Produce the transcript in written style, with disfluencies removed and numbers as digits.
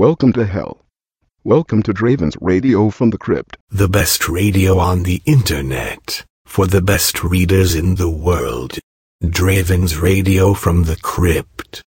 Welcome to hell. Welcome to Draven's Radio from the Crypt. The best radio on the internet. For the best readers in the world. Draven's Radio from the Crypt.